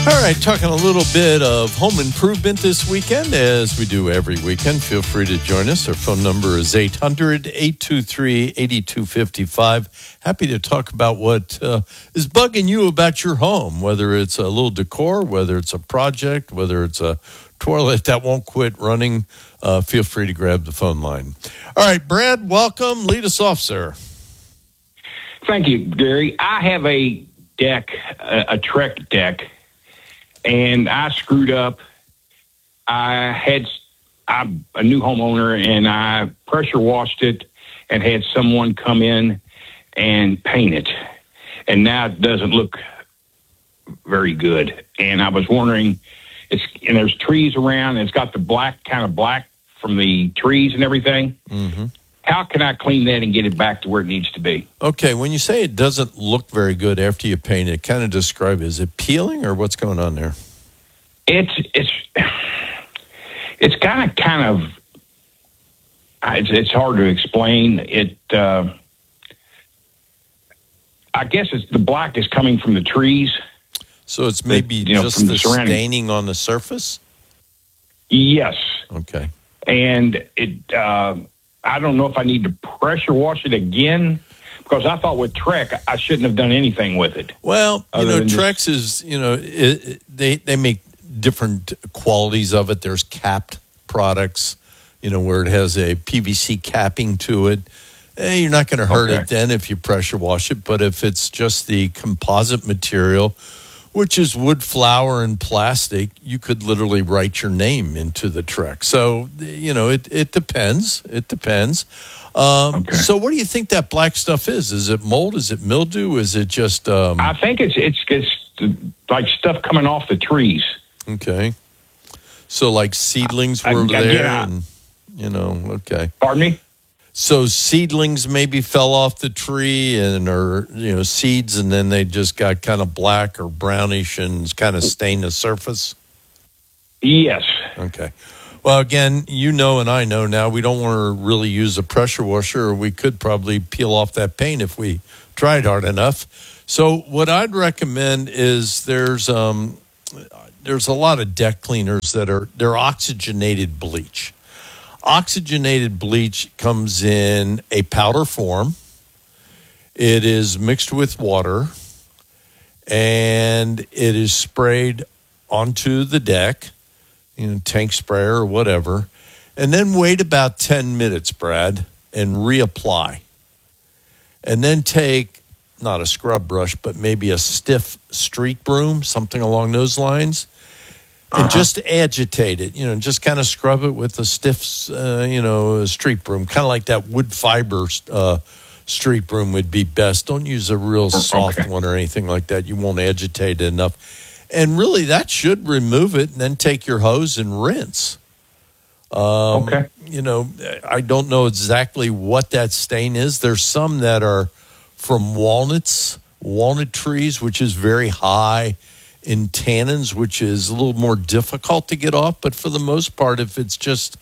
All right, talking a little bit of home improvement this weekend, as we do every weekend. Feel free to join us. Our phone number is 800-823-8255. Happy to talk about what is bugging you about your home, whether it's a little decor, whether it's a project, whether it's a toilet that won't quit running. Feel free to grab the phone line. All right, Brad, welcome. Lead us off, sir. Thank you, Gary. I have a deck, a Trek deck, and I screwed up. I'm a new homeowner, and I pressure washed it and had someone come in and paint it. And now it doesn't look very good. And I was wondering, there's trees around, and it's got the black from the trees and everything. Mm-hmm. How can I clean that and get it back to where it needs to be? Okay, when you say it doesn't look very good after you paint it, kind of describe it. Is it peeling or what's going on there? It's kind of it's hard to explain. I guess it's the black is coming from the trees. So it's maybe just the staining on the surface? Yes. Okay. And I don't know if I need to pressure wash it again, because I thought with Trek I shouldn't have done anything with it. Well, Trex is, they make different qualities of it. There's capped products, where it has a PVC capping to it. You're not going to hurt it then if you pressure wash it. But if it's just the composite material, which is wood, flour, and plastic, you could literally write your name into the Trek. So, it depends. It depends. So what do you think that black stuff is? Is it mold? Is it mildew? Is it just... I think it's like stuff coming off the trees. Okay. So like seedlings were there and, okay. Pardon me? So seedlings maybe fell off the tree or seeds, and then they just got kind of black or brownish and kind of stained the surface? Yes. Okay. Well, again, and I know now we don't want to really use a pressure washer, or we could probably peel off that paint if we tried hard enough. So what I'd recommend is there's a lot of deck cleaners they're oxygenated bleach. Oxygenated bleach comes in a powder form. It is mixed with water, and it is sprayed onto the deck, tank sprayer or whatever, and then wait about 10 minutes, Brad, and reapply. And then take, not a scrub brush, but maybe a stiff street broom, something along those lines, and just agitate it, just kind of scrub it with a stiff, street broom, kind of like that wood fiber street broom would be best. Don't use a real soft one or anything like that. You won't agitate it enough. And really, that should remove it, and then take your hose and rinse. I don't know exactly what that stain is. There's some that are from walnut trees, which is very high in tannins, which is a little more difficult to get off. But for the most part, if it's just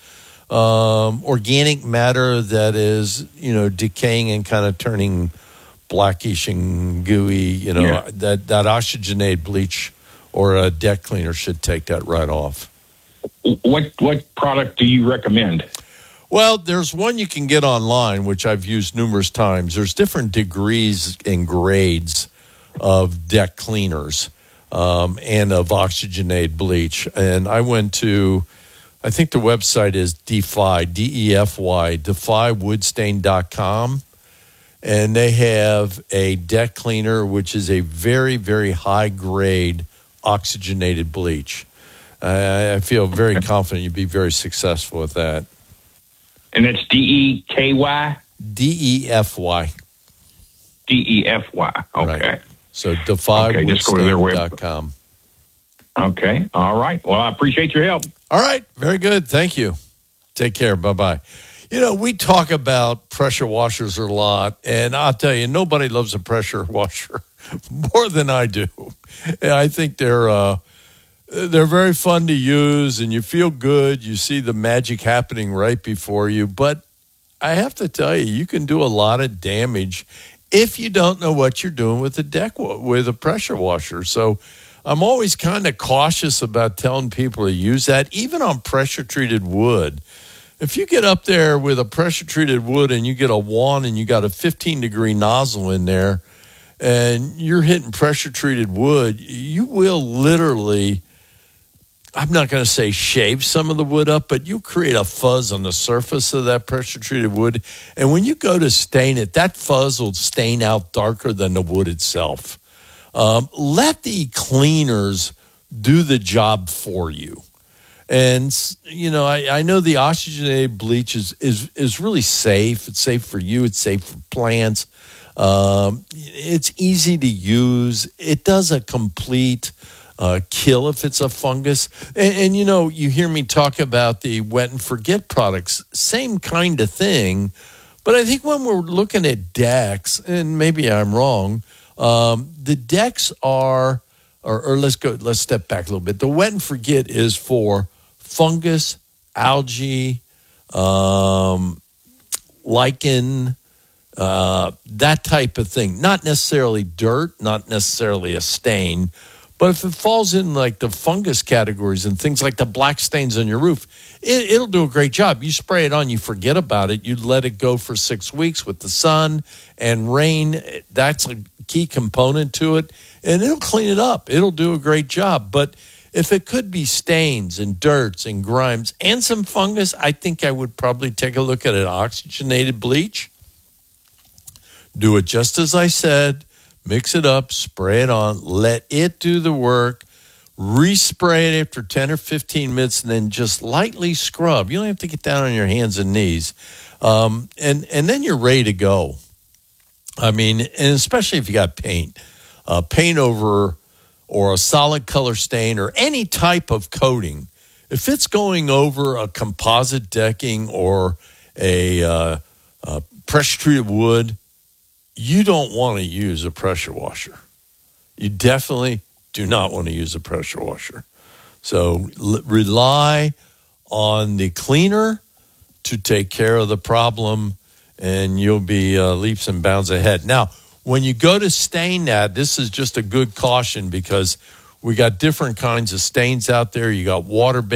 organic matter that is, decaying and kind of turning blackish and gooey, that oxygenated bleach or a deck cleaner should take that right off. What product do you recommend? Well, there's one you can get online, which I've used numerous times. There's different degrees and grades of deck cleaners. And of oxygenated bleach. And I went to, I think the website is Defy, D-E-F-Y, defyWoodstain.com. And they have a deck cleaner, which is a very, very high-grade oxygenated bleach. I feel very confident you'd be very successful with that. And it's D-E-K-Y? D-E-F-Y. D-E-F-Y, okay. Right. So defywoodstain.com. Okay. All right. Well, I appreciate your help. All right. Very good. Thank you. Take care. Bye-bye. We talk about pressure washers a lot, and I'll tell you, nobody loves a pressure washer more than I do. And I think they're very fun to use, and you feel good. You see the magic happening right before you. But I have to tell you, you can do a lot of damage if you don't know what you're doing with the deck with a pressure washer. So I'm always kind of cautious about telling people to use that, even on pressure-treated wood. If you get up there with a pressure-treated wood and you get a wand and you got a 15-degree nozzle in there and you're hitting pressure-treated wood, you will literally, I'm not going to say shave some of the wood up, but you create a fuzz on the surface of that pressure-treated wood. And when you go to stain it, that fuzz will stain out darker than the wood itself. Let the cleaners do the job for you. And, I know the oxygenated bleach is really safe. It's safe for you. It's safe for plants. It's easy to use. It does a complete kill if it's a fungus. And you hear me talk about the wet and forget products. Same kind of thing. But I think when we're looking at decks, and maybe I'm wrong, the decks are, or let's step back a little bit. The wet and forget is for fungus, algae, lichen, that type of thing. Not necessarily dirt, not necessarily a stain, but if it falls in like the fungus categories and things like the black stains on your roof, it'll do a great job. You spray it on, you forget about it, you let it go for 6 weeks with the sun and rain. That's a key component to it, and it'll clean it up. It'll do a great job. But if it could be stains and dirts and grimes and some fungus, I think I would probably take a look at an oxygenated bleach. Do it just as I said. Mix it up, spray it on, let it do the work, respray it after 10 or 15 minutes, and then just lightly scrub. You don't have to get down on your hands and knees. And then you're ready to go. I mean, and especially if you got paint. Paint over or a solid color stain or any type of coating, if it's going over a composite decking or a pressure-treated wood, you don't want to use a pressure washer. You definitely do not want to use a pressure washer. So rely on the cleaner to take care of the problem, and you'll be leaps and bounds ahead. Now, when you go to stain that, this is just a good caution because we got different kinds of stains out there. You got water-based